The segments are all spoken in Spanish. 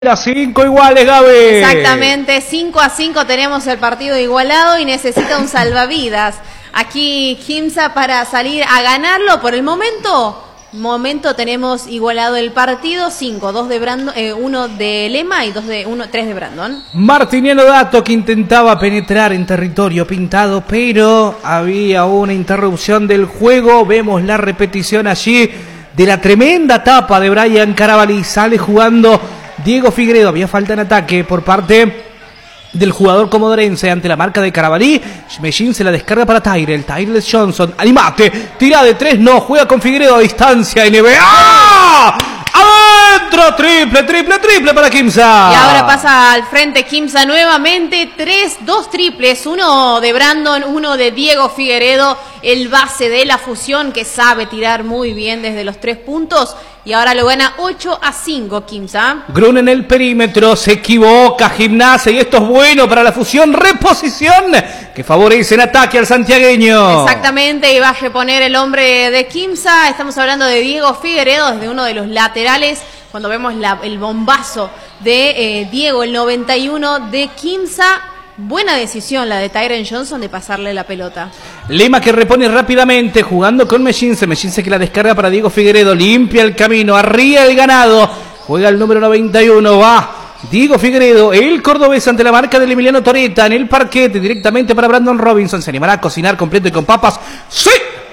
Las 5 iguales, Gaby. Exactamente, 5-5 tenemos el partido igualado y necesita un salvavidas. Aquí Quimsa para salir a ganarlo. Por el momento tenemos igualado el partido, 5, 2 de Brandon, 1 de Lema y 3 de Brandon. Martiniano Dato que intentaba penetrar en territorio pintado, pero había una interrupción del juego. Vemos la repetición allí de la tremenda tapa de Brian Carabalí. Sale jugando Diego Figueredo. Había falta en ataque por parte del jugador comodorense ante la marca de Carabalí. Mellín se la descarga para Tyrell Johnson. Animate, tira de 3, no, juega con Figueredo a distancia. NBA. ¡Adentro! Triple para Quimsa. Y ahora pasa al frente Quimsa nuevamente. 2 triples, uno de Brandon, uno de Diego Figueredo, el base de la fusión que sabe tirar muy bien desde los 3 puntos. Y ahora lo gana 8-5 Quimsa. Grun en el perímetro, se equivoca Gimnasia y esto es bueno para la fusión. Reposición que favorece en ataque al santiagueño. Exactamente, y va a reponer el hombre de Quimsa. Estamos hablando de Diego Figueredo desde uno de los laterales. Cuando vemos el bombazo de Diego, el 91 de Quimsa. Buena decisión la de Tyrell Johnson de pasarle la pelota. Lema que repone rápidamente, jugando con Mellín. Mellín que la descarga para Diego Figueredo. Limpia el camino, arriba el ganado. Juega el número 91, va Diego Figueredo, el cordobés ante la marca del Emiliano Toreta. En el parquete, directamente para Brandon Robinson. Se animará a cocinar completo y con papas. ¡Sí!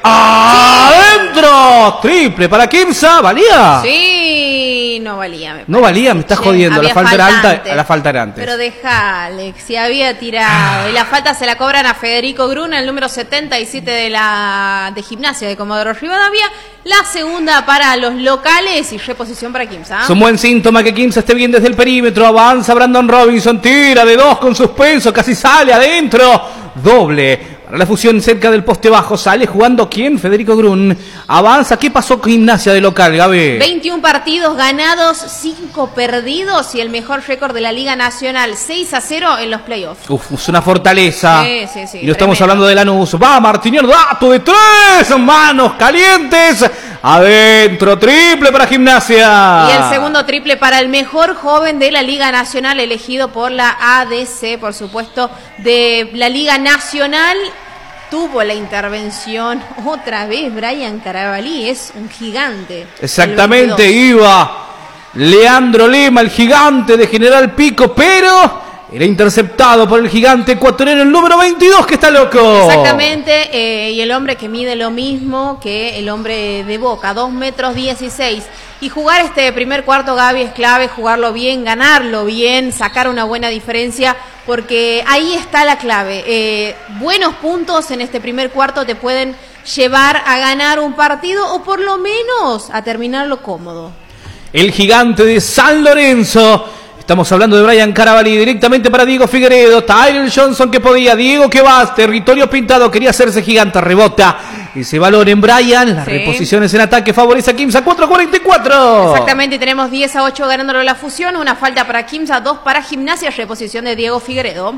¡Adentro! Triple para Quimsa. ¿Valía? Sí, no valía. No valía, me estás jodiendo. La falta era alta, la falta era antes. Pero dejale, si había tirado. Y la falta se la cobran a Federico Grun, el número 77 de Gimnasia de Comodoro Rivadavia. La segunda para los locales y reposición para Quimsa. Es un buen síntoma que Quimsa esté bien desde el perímetro. Avanza Brandon Robinson, tira de 2 con suspenso, casi sale adentro. Doble para la fusión cerca del poste bajo. Sale jugando ¿quién? Federico Grun. Avanza. ¿Qué pasó con Gimnasia de local, Gaby? 21 partidos ganados, 5 perdidos y el mejor récord de la Liga Nacional, 6-0 en los playoffs. Es una fortaleza. Sí. Y no estamos hablando de Lanús. Va Martiniano Dato de 3, manos calientes. Adentro, triple para Gimnasia. Y el segundo triple para el mejor joven de la Liga Nacional, elegido por la ADC, por supuesto, de la Liga Nacional. Tuvo la intervención otra vez Brian Carabalí, es un gigante. Exactamente, iba Leandro Lema, el gigante de General Pico, pero era interceptado por el gigante ecuatoriano, el número 22, que está loco. Exactamente, y el hombre que mide lo mismo que el hombre de Boca, 2,16 m. Y jugar este primer cuarto, Gaby, es clave, jugarlo bien, ganarlo bien, sacar una buena diferencia, porque ahí está la clave. Buenos puntos en este primer cuarto te pueden llevar a ganar un partido o por lo menos a terminarlo cómodo. El gigante de San Lorenzo. Estamos hablando de Brian Carabalí, directamente para Diego Figueredo. Tyrell Johnson que podía, Diego que va, territorio pintado, quería hacerse gigante, rebota ese balón en Brian. Las reposiciones en ataque favorece a Quimsa, 4-44. Exactamente, y tenemos 10-8 ganándolo la fusión, una falta para Quimsa, 2 para Gimnasia, reposición de Diego Figueredo.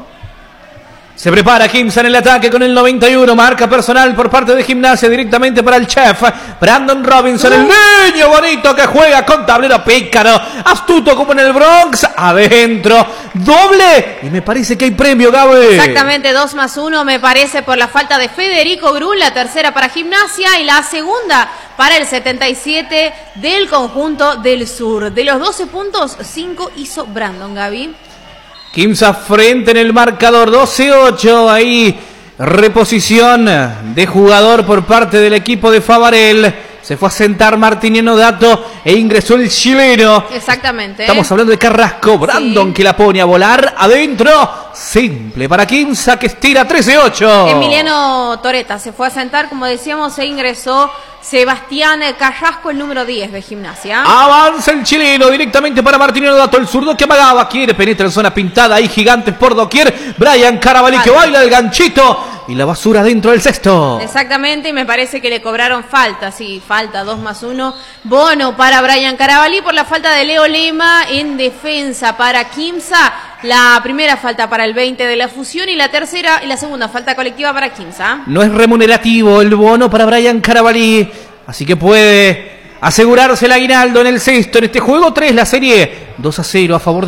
Se prepara Quimsa en el ataque con el 91, marca personal por parte de Gimnasia directamente para el chef Brandon Robinson, el niño bonito que juega con tablero pícaro, astuto como en el Bronx, adentro, doble, y me parece que hay premio, Gaby. Exactamente, 2+1 me parece por la falta de Federico Grun, la tercera para Gimnasia y la segunda para el 77 del conjunto del sur. De los 12 puntos, 5 hizo Brandon, Gaby. Quimsa frente en el marcador, 12-8, ahí reposición de jugador por parte del equipo de Favarel. Se fue a sentar Martiniano Dato e ingresó el chileno. Exactamente. Estamos hablando de Carrasco, Brandon que la pone a volar adentro. Simple para Quimsa que estira 13-8. Emiliano Toreta se fue a sentar, como decíamos, e ingresó Sebastián Carrasco, el número 10 de Gimnasia. Avanza el chileno directamente para Martiniano Dato, el zurdo que amagaba, quiere, penetra en zona pintada, hay gigantes por doquier. Brian Carabalí que baila el ganchito y la basura dentro del cesto. Exactamente, y me parece que le cobraron falta, sí, falta, 2+1. Bono para Brian Carabalí por la falta de Leo Lema en defensa para Quimsa. La primera falta para el 20 de la fusión y la segunda falta colectiva para Quimsa. No es remunerativo el bono para Brian Carabalí, así que puede asegurarse el aguinaldo en el sexto. En este juego 3, la serie 2-0 a favor de